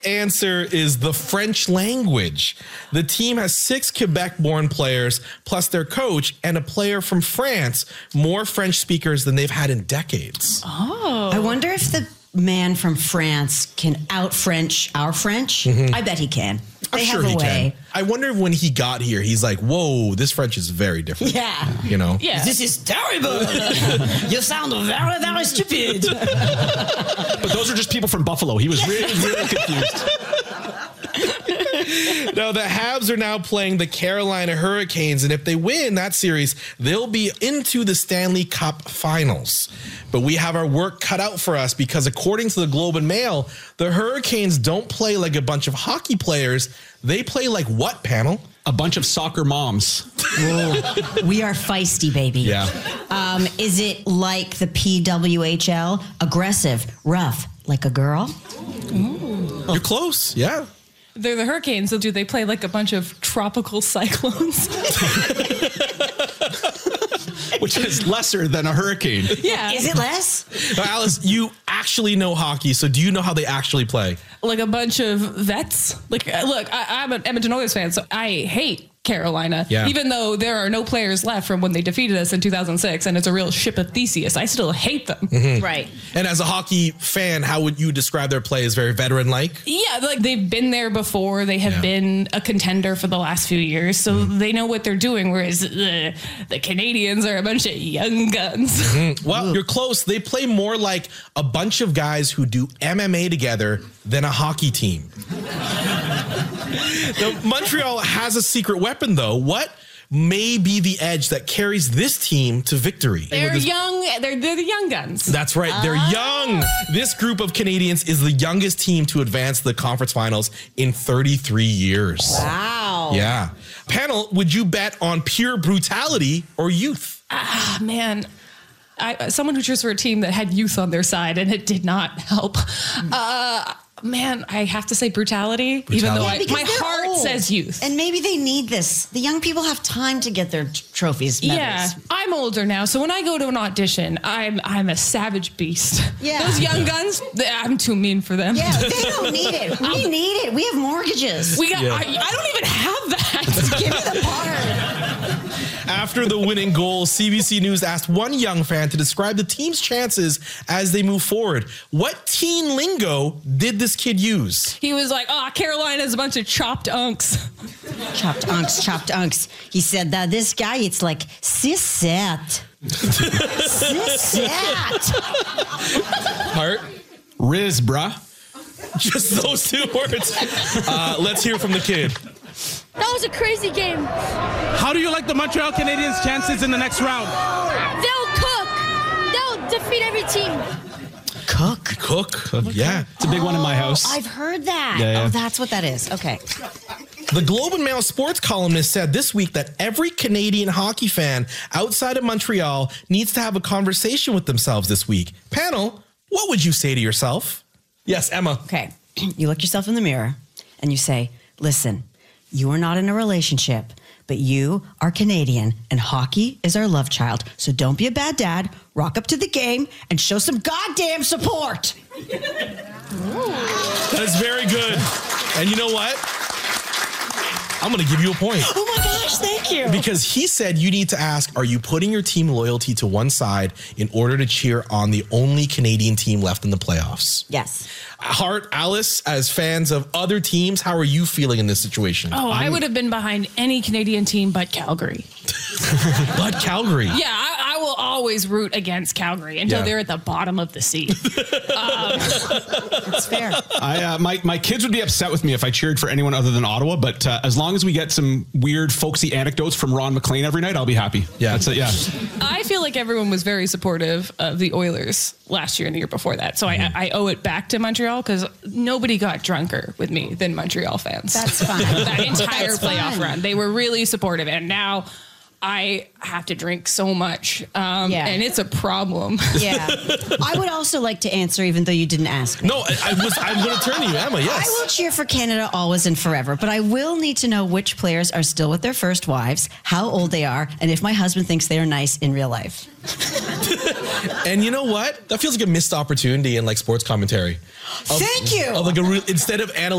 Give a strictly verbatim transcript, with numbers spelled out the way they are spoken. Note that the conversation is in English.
Answer is the French language. The team has six Quebec-born players, plus their coach and a player from France, more French speakers than they've had in decades. Oh. I wonder if the man from France can out-French our French. Mm-hmm. I bet he can. They I'm have sure a he way. can. I wonder when he got here, he's like, whoa, this French is very different. Yeah. You know? Yeah. This is terrible. You sound very, very stupid. But those are just people from Buffalo. He was really, really confused. No, the Habs are now playing the Carolina Hurricanes, and if they win that series, they'll be into the Stanley Cup Finals. But we have our work cut out for us because according to the Globe and Mail, the Hurricanes don't play like a bunch of hockey players. They play like what, panel? A bunch of soccer moms. We are feisty, baby. Yeah. Um, is it like the P W H L? Aggressive, rough, like a girl? Ooh. You're close, yeah. They're the Hurricanes, so do they play like a bunch of tropical cyclones? Which is lesser than a hurricane. Yeah. Is it less? Now, Alice, you actually know hockey, so do you know how they actually play? Like a bunch of vets. Like, look, I, I'm an Edmonton Oilers fan, so I hate Carolina. Yeah. Even though there are no players left from when they defeated us in two thousand six, and it's a real ship of Theseus, I still hate them. Mm-hmm. Right. And as a hockey fan, how would you describe their play as very veteran-like? Yeah, like they've been there before. They have Yeah. been a contender for the last few years, so mm. they know what they're doing, whereas the, the Canadians are a bunch of young guns. Mm-hmm. Well, Ooh. You're close. They play more like a bunch of guys who do M M A together than a hockey team. Now, Montreal has a secret weapon, though. What may be the edge that carries this team to victory? They're young. They're, they're the young guns. That's right. They're Ah. young. This group of Canadians is the youngest team to advance to the conference finals in thirty-three years. Wow. Yeah. Panel, would you bet on pure brutality or youth? Ah, man. I, someone who cheers for a team that had youth on their side, and it did not help. Uh, man, I have to say brutality, brutality. even though yeah, I, my heart old. says youth. And maybe they need this. The young people have time to get their t- trophies, medals. Yeah, I'm older now, so when I go to an audition, I'm I'm a savage beast. Yeah. Those young guns, they, I'm too mean for them. Yeah, they don't need it. We need it. We have mortgages. We got. Yeah. I, I don't even have that. Give me the part. After the winning goal, C B C News asked one young fan to describe the team's chances as they move forward. What teen lingo did this kid use? He was like, "Oh, Carolina's a bunch of chopped unks." Chopped unks, chopped unks. He said that this guy, it's like sissat. Sissat. Heart? Riz, bruh. Just those two words. Uh, let's hear from the kid. That was a crazy game. How do you like the Montreal Canadiens' chances in the next round? They'll cook. They'll defeat every team. Cook. Cook. Cook. Yeah. It's a big one in my house. I've heard that. Yeah, yeah. Oh, that's what that is. Okay. The Globe and Mail sports columnist said this week that every Canadian hockey fan outside of Montreal needs to have a conversation with themselves this week. Panel, what would you say to yourself? Yes, Emma. Okay. You look yourself in the mirror and you say, listen, you are not in a relationship, but you are Canadian and hockey is our love child. So don't be a bad dad, rock up to the game and show some goddamn support. That is very good. And you know what? I'm going to give you a point. Oh my gosh, thank you. Because he said you need to ask, are you putting your team loyalty to one side in order to cheer on the only Canadian team left in the playoffs? Yes. Hart, Alice, as fans of other teams, how are you feeling in this situation? Oh, I would have been behind any Canadian team but Calgary. But Calgary. Yeah, I, I will always root against Calgary until Yeah. they're at the bottom of the sea. um, That's fair. I uh, my my kids would be upset with me if I cheered for anyone other than Ottawa, but uh, as long as we get some weird folksy anecdotes from Ron McLean every night, I'll be happy. Yeah. That's it. Yeah. I feel like everyone was very supportive of the Oilers last year and the year before that. So mm-hmm. I, I owe it back to Montreal because nobody got drunker with me than Montreal fans. That's fine. That entire That's playoff fun. run. They were really supportive. And now I have to drink so much. Um, Yeah. And it's a problem. Yeah. I would also like to answer, even though you didn't ask me. No, I, I was. I'm going to turn to you, Emma. Yes. I will cheer for Canada always and forever, but I will need to know which players are still with their first wives, how old they are, and if my husband thinks they are nice in real life. And you know what? That feels like a missed opportunity in like sports commentary. Of, Thank you. Of like a real, instead of analyzing